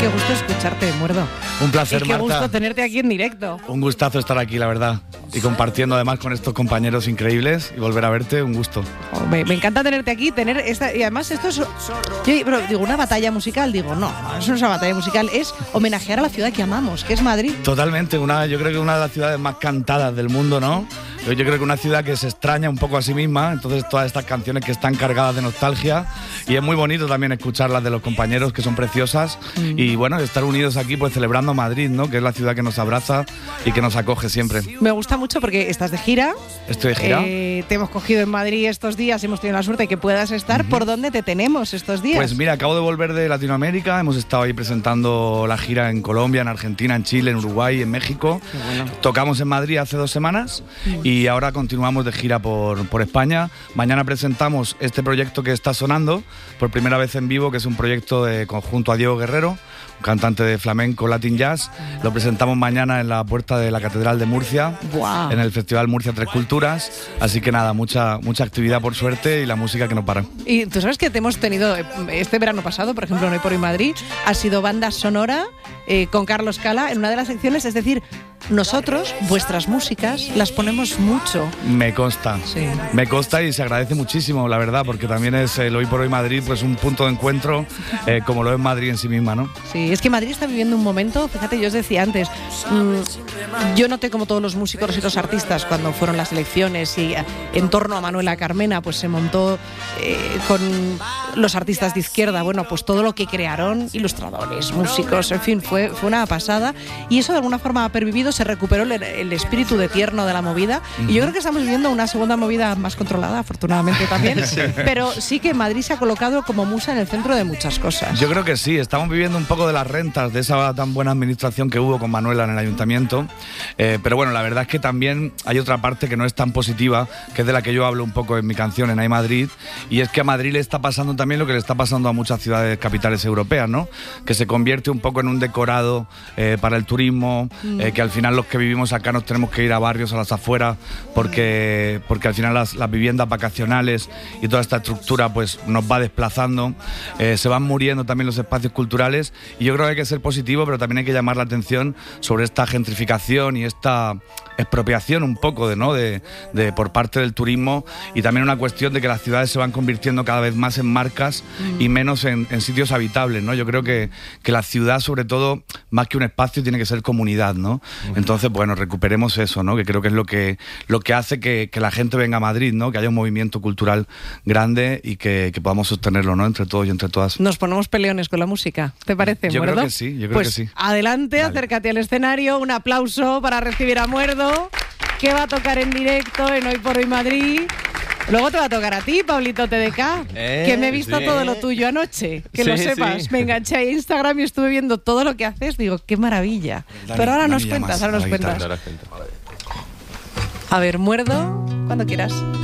Qué gusto escucharte, Muerdo. Un placer, y qué Marta. gusto tenerte aquí en directo. Un gustazo estar aquí, la verdad. Y compartiendo además con estos compañeros increíbles y volver a verte, un gusto. Oh, me encanta tenerte aquí, tener esta, y además esto es, pero digo, una batalla musical, digo, no, eso no es una batalla musical, es homenajear a la ciudad que amamos, que es Madrid. Totalmente, yo creo que una de las ciudades más cantadas del mundo, ¿no? Yo creo que una ciudad que se extraña un poco a sí misma, entonces todas estas canciones que están cargadas de nostalgia, y es muy bonito también escucharlas de los compañeros, que son preciosas, y bueno, estar unidos aquí pues celebrando Madrid, ¿no? Que es la ciudad que nos abraza y que nos acoge siempre. Me gusta mucho porque estás de gira. Estoy de gira. Te hemos cogido en Madrid estos días, hemos tenido la suerte de que puedas estar. ¿Por dónde te tenemos estos días? Pues mira, acabo de volver de Latinoamérica, hemos estado ahí presentando la gira en Colombia, en Argentina, en Chile, en Uruguay, en México. Bueno. Tocamos en Madrid hace 2 semanas y ahora continuamos de gira por España. Mañana presentamos este proyecto que está sonando por primera vez en vivo, que es un proyecto de conjunto a Diego Guerrero, un cantante de flamenco, Latin Jazz. Lo presentamos mañana en la puerta de la Catedral de Murcia, wow, en el Festival Murcia Tres Culturas. Así que nada, mucha actividad por suerte y la música que no para. Y tú sabes que te hemos tenido este verano pasado, por ejemplo, en Hoy por Hoy Madrid, ha sido banda sonora con Carlos Cala en una de las secciones, es decir, nosotros, vuestras músicas, las ponemos mucho. Me consta, sí. Me consta y se agradece muchísimo, la verdad, porque también es el Hoy por Hoy Madrid, pues un punto de encuentro, como lo es Madrid en sí misma, ¿no? Sí, es que Madrid está viviendo un momento, fíjate, yo os decía antes, yo noté como todos los músicos y los artistas cuando fueron las elecciones y en torno a Manuela Carmena, pues se montó con los artistas de izquierda, bueno, pues todo lo que crearon, ilustradores, músicos, en fin, fue una pasada, y eso de alguna forma ha pervivido, se recuperó el espíritu de tierno de la movida, y yo creo que estamos viviendo una segunda movida más controlada, afortunadamente también, sí. Pero sí que Madrid se ha colocado como musa en el centro de muchas cosas. Yo creo que sí, estamos viviendo un poco de las rentas de esa tan buena administración que hubo con Manuela en el ayuntamiento, pero bueno, la verdad es que también hay otra parte que no es tan positiva, que es de la que yo hablo un poco en mi canción en Ay Madrid, y es que a Madrid le está pasando también lo que le está pasando a muchas ciudades capitales europeas, ¿no? Que se convierte un poco en un decorado para el turismo, que al final los que vivimos acá nos tenemos que ir a barrios a las afueras porque al final las viviendas vacacionales y toda esta estructura pues nos va desplazando, se van muriendo también los espacios culturales, y yo creo que hay que ser positivo, pero también hay que llamar la atención sobre esta gentrificación y esta expropiación un poco de por parte del turismo, y también una cuestión de que las ciudades se van convirtiendo cada vez más en marcas y menos en sitios habitables, ¿no? Yo creo que la ciudad, sobre todo, más que un espacio, tiene que ser comunidad, ¿no? Entonces, bueno, recuperemos eso, ¿no? Que creo que es lo que hace que la gente venga a Madrid, ¿no? Que haya un movimiento cultural grande y que podamos sostenerlo, ¿no? Entre todos y entre todas. Nos ponemos peleones con la música, ¿te parece, Yo Muerdo? Creo que sí, yo creo pues que sí. Adelante, vale. Acércate al escenario, un aplauso para recibir a Muerdo, que va a tocar en directo en Hoy por Hoy Madrid. Luego te va a tocar a ti, Pablito TDK, que me he visto todo lo tuyo anoche, que lo sepas. Sí. Me enganché a Instagram y estuve viendo todo lo que haces, digo, qué maravilla. Pero ahora nos cuentas, ahora nos cuentas. A ver, Muerdo, cuando quieras.